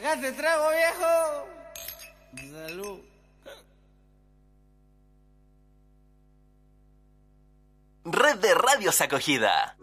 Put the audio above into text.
sacaste trago, viejo. Salud. Red de Radios Acogida.